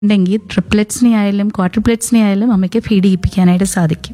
ഉണ്ടെങ്കിൽ ട്രിപ്ലെറ്റ്സിനെ ആയാലും ക്വാഡ്രിപ്ലെറ്റ്സിനെ ആയാലും അമ്മയ്ക്ക് ഫീഡ് ചെയ്യിപ്പിക്കാനായിട്ട് സാധിക്കും.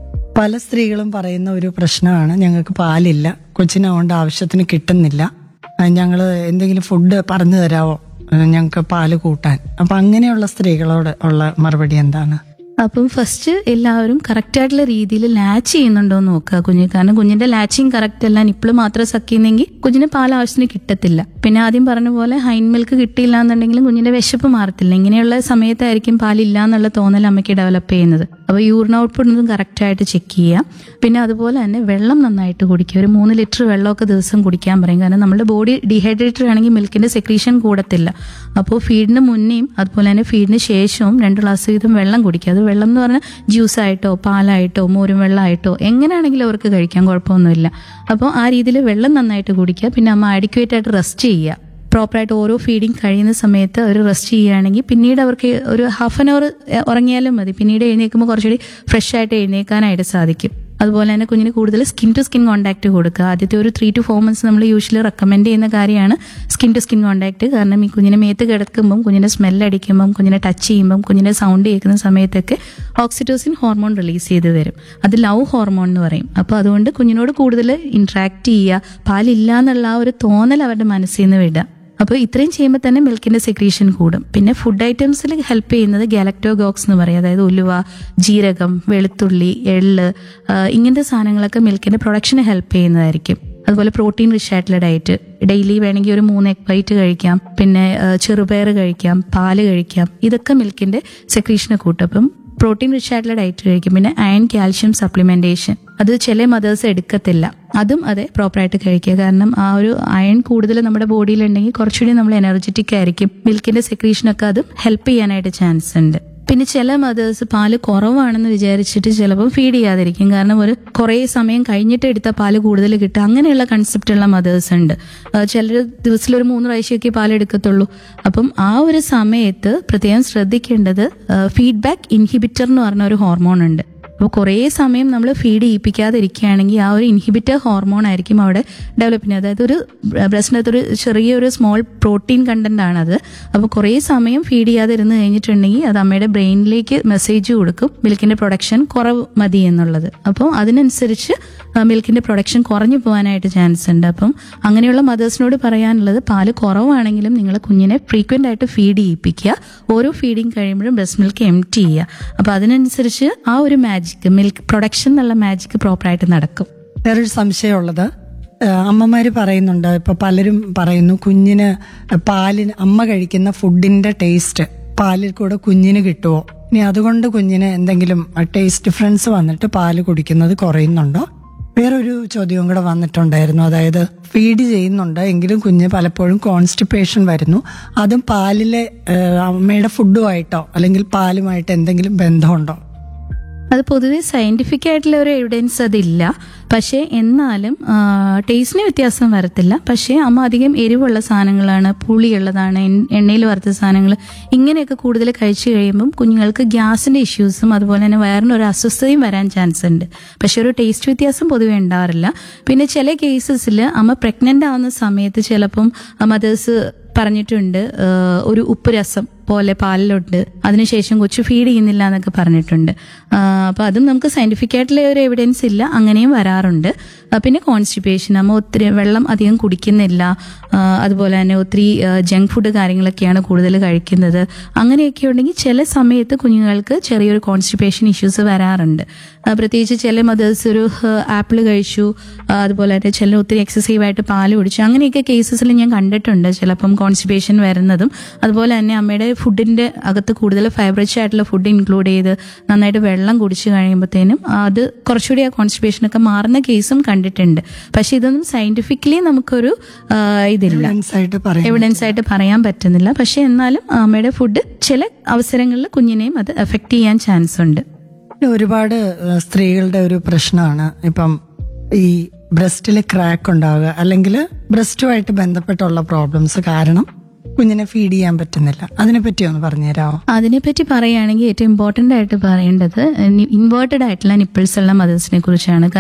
പല സ്ത്രീകളും പറയുന്ന ഒരു പ്രശ്നമാണ്, ഞങ്ങൾക്ക് പാലില്ല, കൊച്ചിനെ കൊണ്ട് ആവശ്യത്തിന് കിട്ടുന്നില്ല, ഞങ്ങൾ എന്തെങ്കിലും ഫുഡ് പറഞ്ഞു തരാമോ ഞങ്ങൾക്ക് പാല് കൂട്ടാൻ. അപ്പൊ അങ്ങനെയുള്ള സ്ത്രീകളോട് ഉള്ള മറുപടി എന്താണ്? അപ്പം ഫസ്റ്റ് എല്ലാവരും കറക്റ്റ് ആയിട്ടുള്ള രീതിയിൽ ലാച്ച് ചെയ്യുന്നുണ്ടോ എന്ന് നോക്കുക കുഞ്ഞ്. കാരണം കുഞ്ഞിന്റെ ലാച്ചിങ് കറക്റ്റ് അല്ല, നിപ്പിള് മാത്രം സക്കിയുന്നെങ്കിൽ കുഞ്ഞിന് പാൽ ആവശ്യത്തിന് കിട്ടത്തില്ല. പിന്നെ ആദ്യം പറഞ്ഞ പോലെ ഹൈൻ മിൽക്ക് കിട്ടിയില്ല എന്നുണ്ടെങ്കിലും കുഞ്ഞിന്റെ വിശപ്പ് മാറത്തില്ല. ഇങ്ങനെയുള്ള സമയത്തായിരിക്കും പാലില്ല എന്നുള്ള തോന്നൽ അമ്മയ്ക്ക് ഡെവലപ്പ് ചെയ്യുന്നത്. അപ്പോൾ യൂറിൻ ഔട്ട്പുട്ട് കറക്റ്റ് ആയിട്ട് ചെക്ക് ചെയ്യാം. പിന്നെ അതുപോലെ തന്നെ വെള്ളം നന്നായിട്ട് കുടിക്കുക. ഒരു 3 ലിറ്റർ വെള്ളമൊക്കെ ദിവസം കുടിക്കാൻ പറയും. കാരണം നമ്മുടെ ബോഡി ഡീഹൈഡ്രേറ്റഡ് ആണെങ്കിൽ മിൽക്കിന്റെ സെക്രീഷൻ കൂടത്തില്ല. അപ്പോൾ ഫീഡിന് മുന്നേയും അതുപോലെ തന്നെ ഫീഡിന് ശേഷവും 2 ഗ്ലാസ് വീതം വെള്ളം കുടിക്കുക. അത് വെള്ളം എന്ന് പറഞ്ഞാൽ ജ്യൂസായിട്ടോ പാലായിട്ടോ മോരും വെള്ളമായിട്ടോ എങ്ങനെയാണെങ്കിലും അവർക്ക് കഴിക്കാൻ കുഴപ്പമൊന്നുമില്ല. അപ്പോൾ ആ രീതിയിൽ വെള്ളം നന്നായിട്ട് കുടിക്കുക. പിന്നെ അമ്മ അഡിക്വേറ്റ് ആയിട്ട് റെസ്റ്റ് ചെയ്യുക. പ്രോപ്പറായിട്ട് ഓരോ ഫീഡിങ് കഴിയുന്ന സമയത്ത് അവർ റെസ്റ്റ് ചെയ്യുകയാണെങ്കിൽ പിന്നീട് അവർക്ക് ഒരു ഹാഫ് ആൻ അവർ ഉറങ്ങിയാലും മതി. പിന്നീട് എഴുന്നേൽക്കുമ്പോൾ കുറച്ചുകൂടി ഫ്രഷ് ആയിട്ട് എഴുന്നേൽക്കാനായിട്ട് സാധിക്കും. അതുപോലെ തന്നെ കുഞ്ഞിന് കൂടുതൽ സ്കിൻ ടു സ്കിൻ കോൺടാക്ട് കൊടുക്കുക. ആദ്യത്തെ ഒരു 3 to 4 months നമ്മൾ യൂഷ്വലി റെക്കമെൻഡ് ചെയ്യുന്ന കാര്യമാണ് സ്കിൻ ടു സ്കിൻ കോൺടാക്ട്. കാരണം ഈ കുഞ്ഞിനെ മേത്ത് കിടക്കുമ്പം, കുഞ്ഞിന്റെ സ്മെല്ലടിക്കുമ്പം, കുഞ്ഞിനെ ടച്ച് ചെയ്യുമ്പം, കുഞ്ഞിന്റെ സൗണ്ട് കേൾക്കുന്ന സമയത്തൊക്കെ ഓക്സിറ്റോസിൻ ഹോർമോൺ റിലീസ് ചെയ്ത് വരും. അത് ലവ് ഹോർമോൺ എന്ന് പറയും. അപ്പോൾ അതുകൊണ്ട് കുഞ്ഞിനോട് കൂടുതൽ ഇന്ററാക്ട് ചെയ്യുക, പാലില്ല എന്നുള്ള ആ ഒരു തോന്നൽ അവരുടെ മനസ്സിൽ നിന്ന് വിടുക. അപ്പോൾ ഇത്രയും ചെയ്യുമ്പോൾ തന്നെ മിൽക്കിന്റെ സെക്രീഷൻ കൂടും. പിന്നെ ഫുഡ് ഐറ്റംസിൽ ഹെൽപ്പ് ചെയ്യുന്നത് ഗാലക്ടോഗോക്സ് എന്ന് പറയും. അതായത് ഉലുവ, ജീരകം, വെളുത്തുള്ളി, എള്ള്, ഇങ്ങനത്തെ സാധനങ്ങളൊക്കെ മിൽക്കിന്റെ പ്രൊഡക്ഷന് ഹെൽപ്പ് ചെയ്യുന്നതായിരിക്കും. അതുപോലെ പ്രോട്ടീൻ റിച്ച് ആയിട്ടുള്ള ഡയറ്റ് ഡെയിലി വേണമെങ്കിൽ ഒരു 3 എഗ് വൈറ്റ് കഴിക്കാം. പിന്നെ ചെറുപയർ കഴിക്കാം, പാല് കഴിക്കാം. ഇതൊക്കെ മിൽക്കിന്റെ സെക്രീഷനെ കൂട്ടും. അപ്പം പ്രോട്ടീൻ റിച്ച് ആയിട്ടുള്ള ഡയറ്റ് കഴിക്കും. പിന്നെ അയൺ കാൽഷ്യം സപ്ലിമെന്റേഷൻ, അത് ചില മദേഴ്സ് എടുക്കത്തില്ല. അതും അതെ പ്രോപ്പറായിട്ട് കഴിക്കുക. കാരണം ആ ഒരു അയൺ കൂടുതൽ നമ്മുടെ ബോഡിയിലുണ്ടെങ്കിൽ കുറച്ചുകൂടി നമ്മൾ എനർജറ്റിക് ആയിരിക്കും. മിൽക്കിന്റെ സെക്രീഷനൊക്കെ അതും ഹെൽപ്പ് ചെയ്യാനായിട്ട് ചാൻസ് ഉണ്ട്. പിന്നെ ചില മദേഴ്സ് പാല് കുറവാണെന്ന് വിചാരിച്ചിട്ട് ചിലപ്പോൾ ഫീഡ് ചെയ്യാതിരിക്കും. കാരണം ഒരു കുറേ സമയം കഴിഞ്ഞിട്ട് എടുത്ത പാല് കൂടുതൽ കിട്ടുക, അങ്ങനെയുള്ള കൺസെപ്റ്റ് ഉള്ള മദേഴ്സ് ഉണ്ട്. ചിലർ ദിവസത്തിൽ ഒരു 3 പ്രാവശ്യമൊക്കെ പാൽ എടുക്കത്തുള്ളൂ. അപ്പം ആ ഒരു സമയത്ത് പ്രത്യേകം ശ്രദ്ധിക്കേണ്ടത് ഫീഡ്ബാക്ക് ഇൻഹിബിറ്റർ എന്ന് പറഞ്ഞ ഒരു ഹോർമോൺ ഉണ്ട്. അപ്പോൾ കുറേ സമയം നമ്മൾ ഫീഡ് ചെയ്യിപ്പിക്കാതിരിക്കുകയാണെങ്കിൽ ആ ഒരു ഇൻഹിബിറ്റർ ഹോർമോൺ ആയിരിക്കും അവിടെ ഡെവലപ്പ് ചെയ്യുന്നത്. അതായത് ഒരു ബ്രസ്റ്റിനകത്ത് ഒരു ചെറിയൊരു സ്മോൾ പ്രോട്ടീൻ കണ്ടന്റ് ആണത്. അപ്പോൾ കുറേ സമയം ഫീഡ് ചെയ്യാതിരുന്ന് കഴിഞ്ഞിട്ടുണ്ടെങ്കിൽ അത് അമ്മയുടെ ബ്രെയിനിലേക്ക് മെസ്സേജ് കൊടുക്കും, മിൽക്കിന്റെ പ്രൊഡക്ഷൻ കുറവ് മതി എന്നുള്ളത്. അപ്പോൾ അതിനനുസരിച്ച് മിൽക്കിന്റെ പ്രൊഡക്ഷൻ കുറഞ്ഞു പോകാനായിട്ട് ചാൻസ് ഉണ്ട്. അപ്പം അങ്ങനെയുള്ള മദേഴ്സിനോട് പറയാനുള്ളത് പാല് കുറവാണെങ്കിലും നിങ്ങൾ കുഞ്ഞിനെ ഫ്രീക്വന്റ് ആയിട്ട് ഫീഡ് ചെയ്യിപ്പിക്കുക. ഓരോ ഫീഡിങ് കഴിയുമ്പോഴും ബ്രസ്റ്റ് മിൽക്ക് എംപ്റ്റി ചെയ്യുക. അപ്പോൾ അതിനനുസരിച്ച് ആ ഒരു മിൽക്ക് പ്രൊഡക്ഷൻ എന്നുള്ള മാജിക് പ്രോപ്പറായിട്ട് നടക്കും. വേറൊരു സംശയമുള്ളത്, അമ്മമാര് പറയുന്നുണ്ട്, ഇപ്പൊ പലരും പറയുന്നു കുഞ്ഞിന് പാലിന് അമ്മ കഴിക്കുന്ന ഫുഡിന്റെ ടേസ്റ്റ് പാലിൽ കൂടെ കുഞ്ഞിന് കിട്ടുമോ, ഇനി അതുകൊണ്ട് കുഞ്ഞിന് എന്തെങ്കിലും ടേസ്റ്റ് ഡിഫറൻസ് വന്നിട്ട് പാല് കുടിക്കുന്നത് കുറയുന്നുണ്ടോ? വേറൊരു ചോദ്യവും കൂടെ വന്നിട്ടുണ്ടായിരുന്നു, അതായത് ഫീഡ് ചെയ്യുന്നുണ്ട് എങ്കിലും കുഞ്ഞ് പലപ്പോഴും കോൺസ്റ്റിപ്പേഷൻ വരുന്നു, അതും പാലിലെ അമ്മയുടെ ഫുഡുമായിട്ടോ അല്ലെങ്കിൽ പാലുമായിട്ട് എന്തെങ്കിലും ബന്ധമുണ്ടോ? അത് പൊതുവെ സയന്റിഫിക് ആയിട്ടുള്ള ഒരു എവിഡൻസ് അതില്ല. പക്ഷേ എന്നാലും ടേസ്റ്റിന് വ്യത്യാസം വരത്തില്ല. പക്ഷേ അമ്മ അധികം എരിവുള്ള സാധനങ്ങളാണ്, പുളിയുള്ളതാണ്, എണ്ണയിൽ വറുത്ത സാധനങ്ങൾ ഇങ്ങനെയൊക്കെ കൂടുതൽ കഴിച്ചു കഴിയുമ്പം കുഞ്ഞുങ്ങൾക്ക് ഗ്യാസിന്റെ ഇഷ്യൂസും അതുപോലെ തന്നെ വയറിനൊരു അസ്വസ്ഥതയും വരാൻ ചാൻസ് ഉണ്ട്. പക്ഷെ ഒരു ടേസ്റ്റ് വ്യത്യാസം പൊതുവെ ഉണ്ടാവാറില്ല. പിന്നെ ചില കേസസിൽ അമ്മ പ്രഗ്നന്റ് ആവുന്ന സമയത്ത് ചിലപ്പം മദേഴ്സ് പറഞ്ഞിട്ടുണ്ട് ഒരു ഉപ്പ് രസം പോലെ പാലിലുണ്ട്, അതിനുശേഷം കൊച്ചു ഫീഡ് ചെയ്യുന്നില്ല എന്നൊക്കെ പറഞ്ഞിട്ടുണ്ട്. അപ്പൊ അതും നമുക്ക് സയന്റിഫിക് ആയിട്ടുള്ള ഒരു എവിഡൻസ് ഇല്ല, അങ്ങനെയും വരാറുണ്ട്. പിന്നെ കോൺസ്റ്റിപ്പേഷൻ, അമ്മ ഒത്തിരി വെള്ളം അധികം കുടിക്കുന്നില്ല, അതുപോലെ തന്നെ ഒത്തിരി ജങ്ക് ഫുഡ് കാര്യങ്ങളൊക്കെയാണ് കൂടുതൽ കഴിക്കുന്നത്, അങ്ങനെയൊക്കെ ഉണ്ടെങ്കിൽ ചില സമയത്ത് കുഞ്ഞുങ്ങൾക്ക് ചെറിയൊരു കോൺസ്റ്റിപ്പേഷൻ ഇഷ്യൂസ് വരാറുണ്ട്. പ്രത്യേകിച്ച് ചില മദേഴ്സ് ഒരു ആപ്പിൾ കഴിച്ചു, അതുപോലെ തന്നെ ചില ഒത്തിരി എക്സസീവായിട്ട് പാല് കുടിച്ചു, അങ്ങനെയൊക്കെ കേസസിൽ ഞാൻ കണ്ടിട്ടുണ്ട് ചിലപ്പം കോൺസ്റ്റിപ്പേഷൻ വരുന്നതും. അതുപോലെ തന്നെ അമ്മയുടെ ഫുഡിന്റെ അകത്ത് കൂടുതൽ ഫൈബ്രിച്ച് ആയിട്ടുള്ള ഫുഡ് ഇൻക്ലൂഡ് ചെയ്ത് നന്നായിട്ട് വെള്ളം കുടിച്ചു കഴിയുമ്പോഴത്തേനും അത് കുറച്ചുകൂടി ആ കോൺസ്റ്റിപ്പേഷനൊക്കെ മാറുന്ന കേസും കണ്ടിട്ടുണ്ട്. പക്ഷെ ഇതൊന്നും സയന്റിഫിക്കലി നമുക്കൊരു ഇതില്ല, എവിഡൻസ് ആയിട്ട് പറയാൻ പറ്റുന്നില്ല. പക്ഷെ എന്നാലും അമ്മയുടെ ഫുഡ് ചില അവസരങ്ങളിൽ കുഞ്ഞിനെയും അത് എഫക്ട് ചെയ്യാൻ ചാൻസ് ഉണ്ട്. ഒരുപാട് സ്ത്രീകളുടെ ഒരു പ്രശ്നമാണ് ഇപ്പം ഈ ബ്രസ്റ്റിൽ ക്രാക്ക് ഉണ്ടാവുക, അല്ലെങ്കിൽ ബ്രസ്റ്റുമായിട്ട് ബന്ധപ്പെട്ടുള്ള പ്രോബ്ലംസ് കാരണം കുഞ്ഞിനെ ഫീഡ് ചെയ്യാൻ പറ്റുന്നില്ല. അതിനെപ്പറ്റി ഒന്ന് പറഞ്ഞുതരാമോ? അതിനെപ്പറ്റി പറയുകയാണെങ്കിൽ ഏറ്റവും ഇമ്പോർട്ടന്റ് ആയിട്ട് പറയേണ്ടത് ഇൻവേർട്ടഡ് ആയിട്ടുള്ള നിപ്പിൾസ് ഉള്ള മദേഴ്സിനെ കുറിച്ചാണ്. കാരണം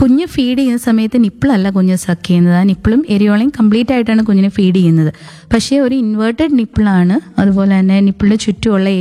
കുഞ്ഞ് ഫീഡ് ചെയ്യുന്ന സമയത്ത് നിപ്പിളല്ല കുഞ്ഞ് സക്ക് ചെയ്യുന്നത്. ആ നിപ്പിളും എരിയോളയും കംപ്ലീറ്റ് ആയിട്ടാണ് കുഞ്ഞിനെ ഫീഡ് ചെയ്യുന്നത്. പക്ഷേ ഒരു ഇൻവേർട്ടഡ് നിപ്പിളാണ്. അതുപോലെ തന്നെ നിപ്പിളിന്റെ ചുറ്റുമുള്ള